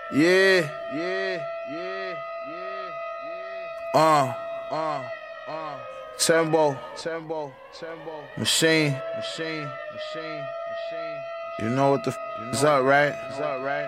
Yeah. Tembo. Machine. You know what the is up, right?